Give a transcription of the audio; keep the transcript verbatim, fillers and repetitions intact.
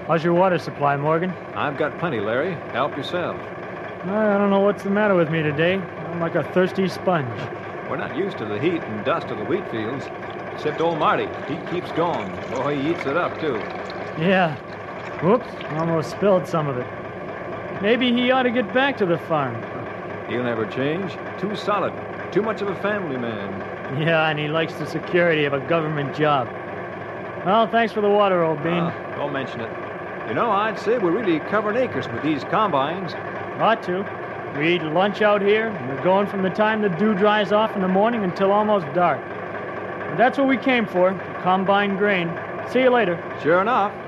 How's your water supply, Morgan? I've got plenty, Larry. Help yourself. I don't know what's the matter with me today. I'm like a thirsty sponge. We're not used to the heat and dust of the wheat fields. Except old Marty. He keeps going. Oh, he eats it up, too. Yeah. Whoops, almost spilled some of it. Maybe he ought to get back to the farm. He'll never change. Too solid. Too much of a family man. Yeah, and he likes the security of a government job. Well, thanks for the water, old bean. Uh, don't mention it. You know, I'd say we're really covering acres with these combines. Ought to. We eat lunch out here, and we're going from the time the dew dries off in the morning until almost dark. And that's what we came for, to combine grain. See you later. Sure enough.